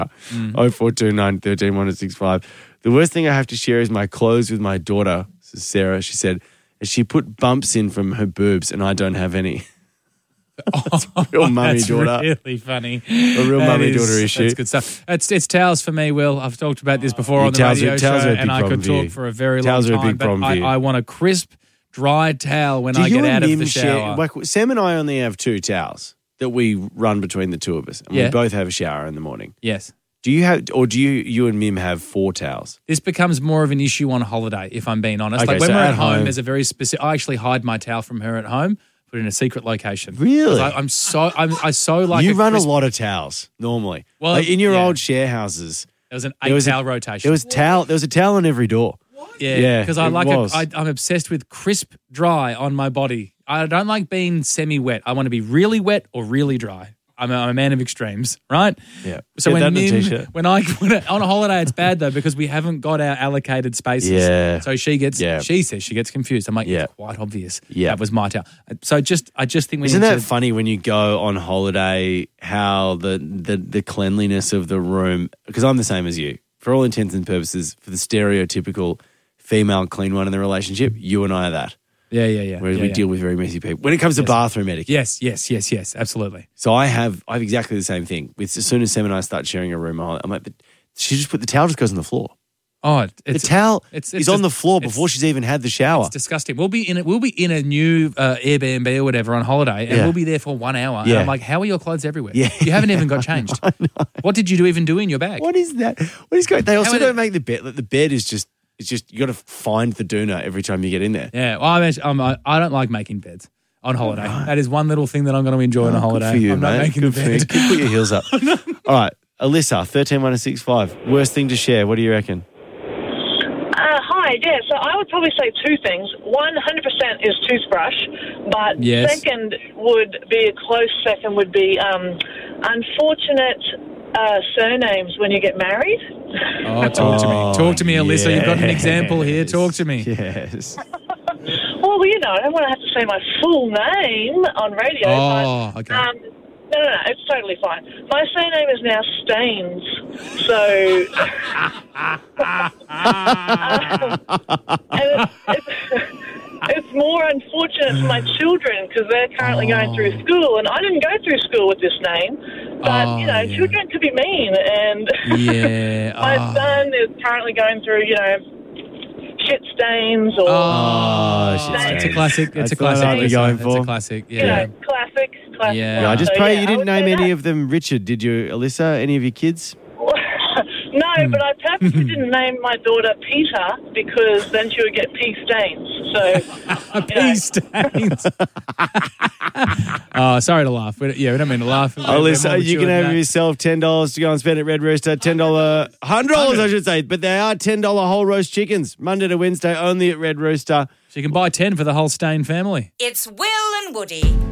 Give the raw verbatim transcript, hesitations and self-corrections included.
Mm. oh four two nine, one three, one oh six five. The worst thing I have to share is my clothes with my daughter. This is Sarah. She said, she put bumps in from her boobs and I don't have any. That's a real mummy that's daughter. really funny. A real That mummy is- daughter issue. That's good stuff. It's it's towels for me, Will. I've talked about this before Yeah, on the towels are- radio towels show, are a big and I problem could for you. talk for a very Towels long are a time. big but problem I, for you. I want a crisp, dry towel when Do I you get and out of Mim the share? shower. Like Sam and I only have two towels that we run between the two of us, and Yeah. we both have a shower in the morning. Yes. Do you have, or do you you and Mim have four towels? This becomes more of an issue on holiday, if I'm being honest. Okay, like when so we're at at home, home- there's a very specific. I actually hide my towel from her at home, put it in a secret location. 'Cause Really? I, I'm so I'm I so like you a run crisp, a lot of towels normally. Well, Like in your yeah. old share houses, There was an there eight was a- towel rotation. there was towel. There was a towel on every door. Yeah, Yeah, because I it like was. a, I, I'm obsessed with crisp, dry on my body. I don't like being semi-wet. I want to be really wet or really dry. I'm a, I'm a man of extremes, right? Yeah. So Get that when, in a Mim, t-shirt. when I when I- on a holiday, it's bad though because we haven't got our allocated spaces. Yeah. So she gets, Yeah. she says she gets confused. I'm like, Yeah. it's quite obvious. Yeah. That was my towel. So just, I just think we Isn't need that to. funny when you go on holiday? How the the the cleanliness of the room? Because I'm the same as you. For all intents and purposes, for the stereotypical female clean one in the relationship, you and I are that. Yeah, yeah, yeah. Whereas yeah, we yeah. deal with very messy people. When it comes to Yes. bathroom etiquette, Yes, yes, yes, yes. Absolutely. so I have I have exactly the same thing. With as soon as Sam and I start sharing a room, I'm like, but she just put the towel just goes on the floor. Oh, it- The it's towel it's- it's is on just- the floor it's- before she's even had the shower. It's disgusting. We'll be in it. We'll be in a new uh, Airbnb or whatever on holiday, and Yeah. we'll be there for one hour. And Yeah. I'm like, how are your clothes everywhere? Yeah. You haven't even got changed. What did you do even do in your bag? What is that? What is going? They also How don't many- make the bed. Like the bed is just. It's just you got to find the doona every time you get in there. Yeah. Well, I, mean, I'm, I I don't like making beds on holiday. That is one little thing that I'm going to enjoy on a holiday. Oh, Good for you, I'm mate. not making Good the for you. bed. Put your heels up. All right, Alyssa, thirteen one six five. Worst thing to share. What do you reckon? Uh, hi, yeah, so I would probably say two things. One hundred percent is toothbrush, but Yes. second would be, a close second would be um, unfortunate uh, surnames when you get married. Oh, talk to me. Talk to me, Alyssa. You've got an example here. Talk to me. Yes. Well, you know, I don't want to have to say my full name on radio. Oh, but, okay. Um, no, no, no, it's totally fine. My surname is now Staines, so... um, and it's, it's, it's more unfortunate for my children because they're currently going through school, and I didn't go through school with this name, but, Oh, you know, yeah. children could be mean, and Yeah. my Oh. son is currently going through, you know, shit stains or... Oh, shit it's a stains. classic. It's That's a classic. what we're Alyssa. going It's for. a classic. You Yeah. know, classic, classic. Yeah. Yeah, I just So, pray yeah, you I didn't would name say any that. of them Richard, did you, Alyssa? Any of your kids? No, but I purposely didn't name my daughter Peter because then she would get pea stains. So, you know. Pea stains. Oh, sorry to laugh. We, yeah, we don't mean to laugh. We're- we're Alyssa, more you mature can than have that. yourself ten dollars to go and spend at Red Rooster. ten dollars, one hundred dollars I should say, but they are ten dollars whole roast chickens, Monday to Wednesday, only at Red Rooster. So you can buy ten for the whole Stain family. It's Will and Woody.